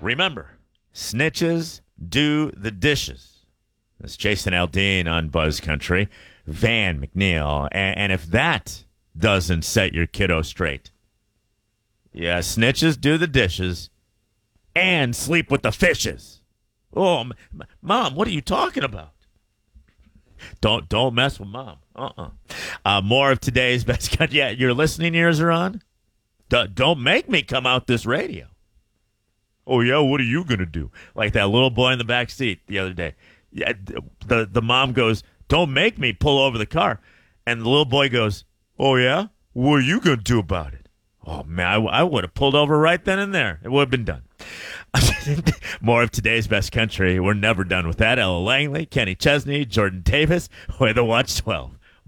Remember, snitches do the dishes. That's Jason Aldean on Buzz Country. Van McNeil. And if that doesn't set your kiddo straight, yeah, snitches do the dishes and sleep with the fishes. Oh, Mom, what are you talking about? Don't mess with Mom. More of today's best. Yeah, your listening ears are on. Don't make me come out this radio. Oh yeah, what are you gonna do? Like that little boy in the back seat the other day. Yeah, the mom goes, "Don't make me pull over the car," and the little boy goes, "Oh yeah, what are you gonna do about it?" Oh man, I would have pulled over right then and there. It would have been done. More of today's best country. We're never done with that. Ella Langley, Kenny Chesney, Jordan Davis with the Watch 12.